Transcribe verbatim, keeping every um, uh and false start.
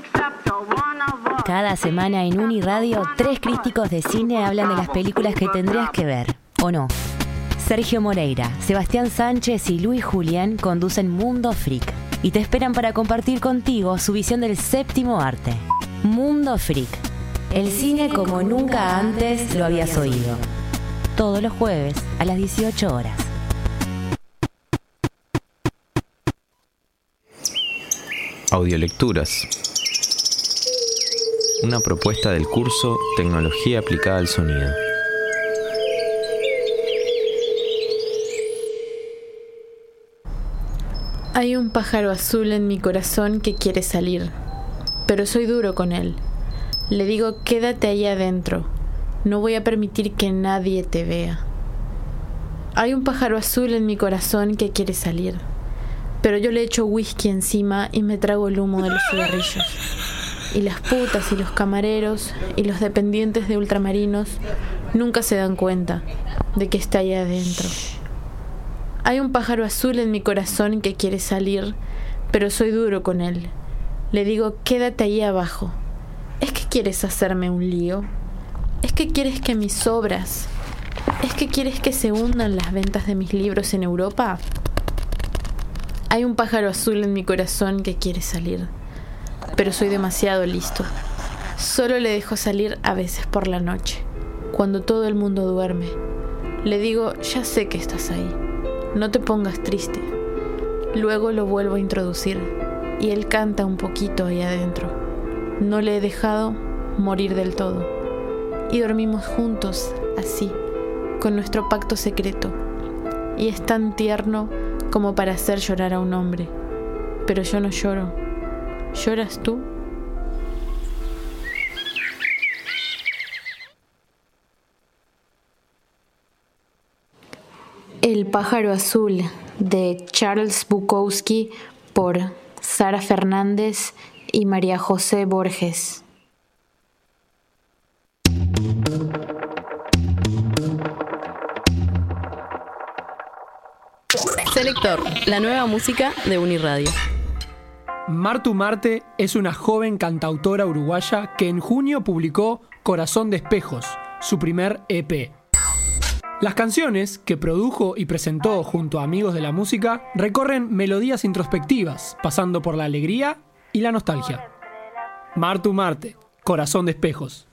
Cada semana en Uniradio, tres críticos de cine hablan de las películas que tendrías que ver, ¿o no? Sergio Moreira, Sebastián Sánchez y Luis Julián conducen Mundo Freak y te esperan para compartir contigo su visión del séptimo arte. Mundo Freak, el cine como nunca antes lo habías oído. Todos los jueves a las dieciocho horas. Audiolecturas. Una propuesta del curso Tecnología aplicada al sonido. Hay un pájaro azul en mi corazón que quiere salir, pero soy duro con él. Le digo, quédate ahí adentro. No voy a permitir que nadie te vea. Hay un pájaro azul en mi corazón que quiere salir, pero yo le echo whisky encima y me trago el humo de los cigarrillos. Y las putas y los camareros y los dependientes de ultramarinos nunca se dan cuenta de que está ahí adentro. Hay un pájaro azul en mi corazón que quiere salir, pero soy duro con él. Le digo, quédate ahí abajo. ¿Es que quieres hacerme un lío? ¿Es que quieres que mis obras? ¿Es que quieres que se hundan las ventas de mis libros en Europa? Hay un pájaro azul en mi corazón que quiere salir, pero soy demasiado listo. Solo le dejo salir a veces por la noche, cuando todo el mundo duerme. Le digo, ya sé que estás ahí, no te pongas triste. Luego lo vuelvo a introducir y él canta un poquito ahí adentro. No le he dejado morir del todo. Y dormimos juntos, así, con nuestro pacto secreto. Y es tan tierno como para hacer llorar a un hombre. Pero yo no lloro. ¿Lloras tú? El pájaro azul, de Charles Bukowski, por Sara Fernández y María José Borges. Selector, la nueva música de Uniradio. Martu Marte es una joven cantautora uruguaya que en junio publicó Corazón de Espejos, su primer E P. Las canciones que produjo y presentó junto a amigos de la música recorren melodías introspectivas, pasando por la alegría y la nostalgia. Martu Marte, Corazón de Espejos.